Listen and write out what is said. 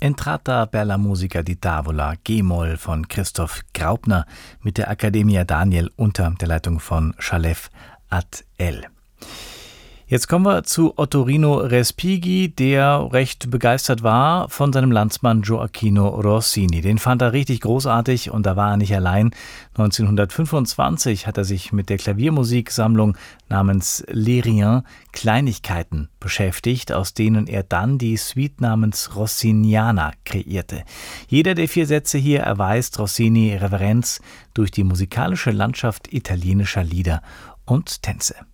Entrata per la musica di tavola, G-Moll von Christoph Graupner mit der Accademia Daniel unter der Leitung von Shalev At-El. Jetzt kommen wir zu Ottorino Respighi, der recht begeistert war von seinem Landsmann Gioacchino Rossini. Den fand er richtig großartig und da war er nicht allein. 1925 hat er sich mit der Klaviermusiksammlung namens Les Riens, Kleinigkeiten, beschäftigt, aus denen er dann die Suite namens Rossiniana kreierte. Jeder der 4 Sätze hier erweist Rossini Reverenz durch die musikalische Landschaft italienischer Lieder und Tänze.